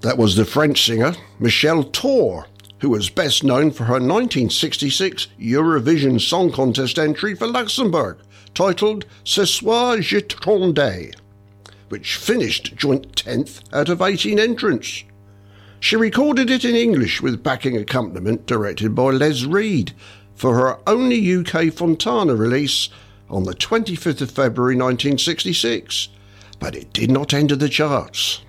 That was the French singer Michel Thor, who was best known for her 1966 Eurovision Song Contest entry for Luxembourg, titled Ce soir je t'attendais, which finished joint 10th out of 18 entrants. She recorded it in English with backing accompaniment directed by Les Reed for her only UK Fontana release on the 25th of February 1966, but it did not enter the charts.